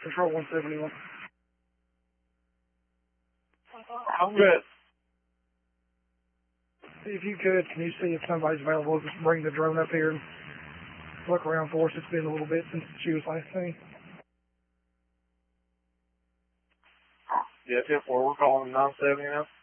Control 171. I'm good. If you could, can you see if somebody's available? Just bring the drone up here and look around for us. It's been a little bit since she was last seen. Yeah, 10-4, we're calling 970 now.